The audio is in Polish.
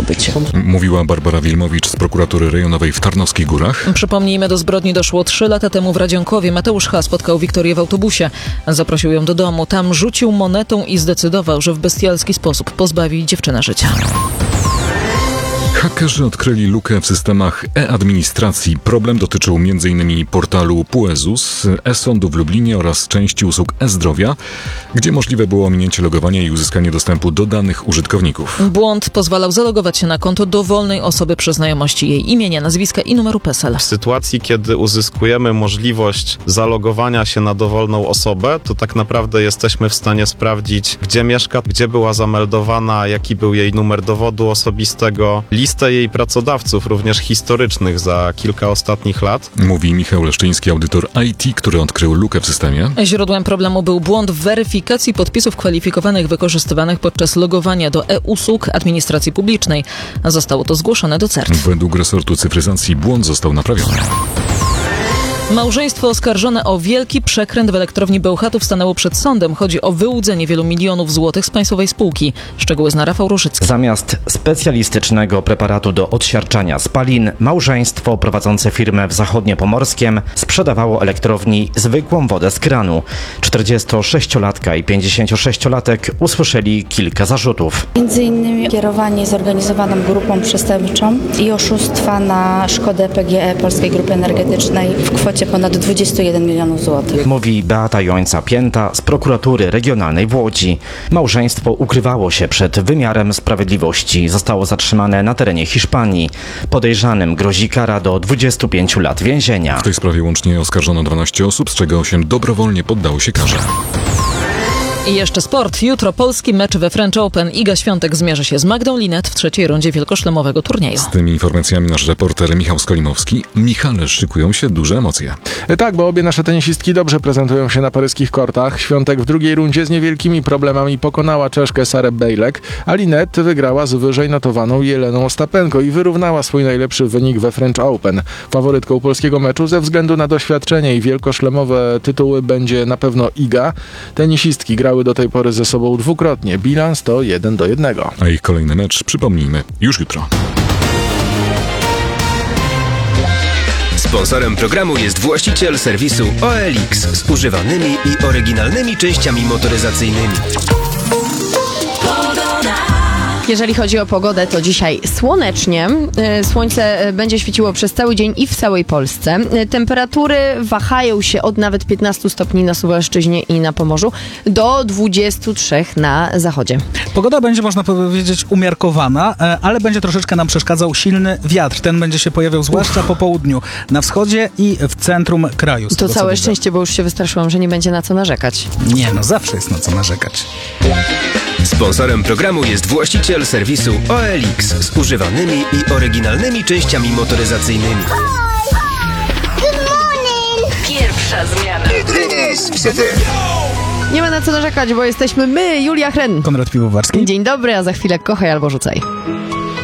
być. Mówiła Barbara Wilmowicz z prokuratury rejonowej w Tarnowskich Górach. Przypomnijmy, do zbrodni doszło 3 lata temu w Radzionkowie. Mateusz H. spotkał Wiktorię w autobusie. Zaprosił ją do domu. Tam rzucił monetą i zdecydował, że w bestialski sposób pozbawi dziewczynę życia. Hakerzy odkryli lukę w systemach e-administracji. Problem dotyczył m.in. portalu PUEZUS, e-sądu w Lublinie oraz części usług e-zdrowia, gdzie możliwe było ominięcie logowania i uzyskanie dostępu do danych użytkowników. Błąd pozwalał zalogować się na konto dowolnej osoby przy znajomości jej imienia, nazwiska i numeru PESEL. W sytuacji, kiedy uzyskujemy możliwość zalogowania się na dowolną osobę, to tak naprawdę jesteśmy w stanie sprawdzić, gdzie mieszka, gdzie była zameldowana, jaki był jej numer dowodu osobistego, listę jej pracodawców, również historycznych za kilka ostatnich lat. Mówi Michał Leszczyński, audytor IT, który odkrył lukę w systemie. Źródłem problemu był błąd w weryfikacji podpisów kwalifikowanych wykorzystywanych podczas logowania do e-usług administracji publicznej. Zostało to zgłoszone do CERT. Według resortu cyfryzacji błąd został naprawiony. Małżeństwo oskarżone o wielki przekręt w elektrowni Bełchatów stanęło przed sądem. Chodzi o wyłudzenie wielu milionów złotych z państwowej spółki. Szczegóły zna Rafał Ruszycki. Zamiast specjalistycznego preparatu do odsiarczania spalin, małżeństwo prowadzące firmę w Zachodniopomorskiem sprzedawało elektrowni zwykłą wodę z kranu. 46-latka i 56-latek usłyszeli kilka zarzutów. Między innymi kierowanie zorganizowaną grupą przestępczą i oszustwa na szkodę PGE Polskiej Grupy Energetycznej w kwocie ponad 21 milionów złotych. Mówi Beata Jońca-Pięta z prokuratury regionalnej w Łodzi. Małżeństwo ukrywało się przed wymiarem sprawiedliwości. Zostało zatrzymane na terenie Hiszpanii. Podejrzanym grozi kara do 25 lat więzienia. W tej sprawie łącznie oskarżono 12 osób, z czego 8 dobrowolnie poddało się karze. I jeszcze sport. Jutro polski mecz we French Open. Iga Świątek zmierzy się z Magdą Linette w trzeciej rundzie wielkoszlemowego turnieju. Z tymi informacjami nasz reporter Michał Skolimowski. Michale, szykują się duże emocje. Tak, bo obie nasze tenisistki dobrze prezentują się na paryskich kortach. Świątek w drugiej rundzie z niewielkimi problemami pokonała Czeszkę Sarę Bejlek, a Linette wygrała z wyżej notowaną Jeleną Ostapenko i wyrównała swój najlepszy wynik we French Open. Faworytką polskiego meczu ze względu na doświadczenie i wielkoszlemowe tytuły będzie na pewno Iga. Tenisistki grały do tej pory ze sobą dwukrotnie. Bilans to 1-1. A ich kolejny mecz, przypomnijmy, już jutro. Sponsorem programu jest właściciel serwisu OLX z używanymi i oryginalnymi częściami motoryzacyjnymi. Jeżeli chodzi o pogodę, to dzisiaj słonecznie. Słońce będzie świeciło przez cały dzień i w całej Polsce. Temperatury wahają się od nawet 15 stopni na Suwalszczyźnie i na Pomorzu do 23 na zachodzie. Pogoda będzie, można powiedzieć, umiarkowana, ale będzie troszeczkę nam przeszkadzał silny wiatr. Ten będzie się pojawiał zwłaszcza po południu, na wschodzie i w centrum kraju. To całe szczęście, bo już się wystraszyłam, że nie będzie na co narzekać. Nie, no zawsze jest na co narzekać. Sponsorem programu jest właściciel serwisu OLX z używanymi i oryginalnymi częściami motoryzacyjnymi. Pierwsza zmiana. Nie ma na co narzekać, bo jesteśmy my, Julia Hren. Konrad Piwowarski. Dzień dobry, a za chwilę kochaj albo rzucaj.